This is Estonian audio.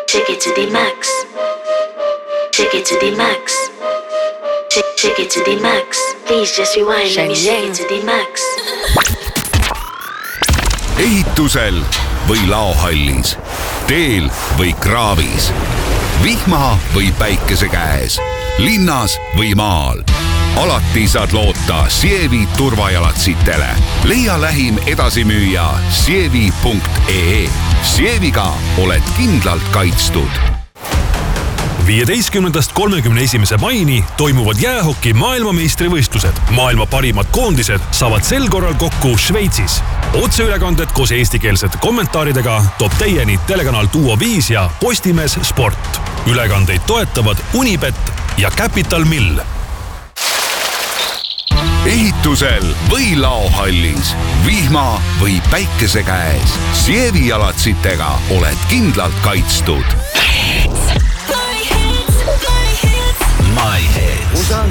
Take it to the max. Take it to the max. Take it to the max. Please just rewind. Let me shake it to the max. Ehitusel või laohallis, teel või kraavis, vihma või päikese käes, linnas või maal. Alati saad loota Sievi turvajalatsitele. Leia lähim edasimüüja sievi.ee. Sieviga oled kindlalt kaitstud. 15. 31. maini toimuvad jäähoki maailmameistrivõistlused. Maailma parimad koondised saavad sel korral kokku Šveitsis. Otseülekanded koos eestikeelsete kommentaaridega toob teieni telekanal Duo 5 ja Postimees Sport. Ülekandeid toetavad Unibet ja Capital Mill. Ehitusel või laohallis, vihma või päikese käes, Sievi jalatsitega oled kindlalt kaitstud.